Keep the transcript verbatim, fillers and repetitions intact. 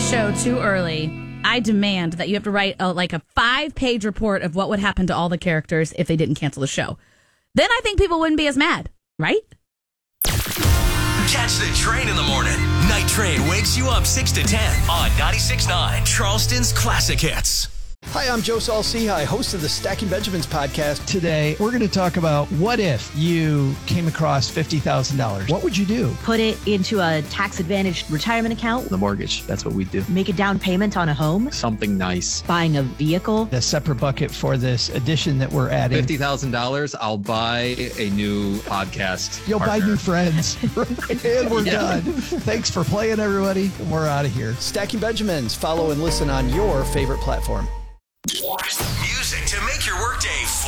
show too early, I demand that you have to write a, like a five-page report of what would happen to all the characters if they didn't cancel the show. Then I think people wouldn't be as mad, right? Catch the train in the morning. Night Train wakes you up six to ten on ninety-six point nine Charleston's Classic Hits. Hi, I'm Joe Saul-Sehy, host of the Stacking Benjamins podcast. Today, we're going to talk about what if you came across fifty thousand dollars. What would you do? Put it into a tax-advantaged retirement account. The mortgage, that's what we do. Make a down payment on a home. Something nice. Buying a vehicle. A separate bucket for this addition that we're adding. fifty thousand dollars, I'll buy a new podcast You'll partner. buy new friends. And we're Yeah. done. Thanks for playing, everybody. We're out of here. Stacking Benjamins. Follow and listen on your favorite platform.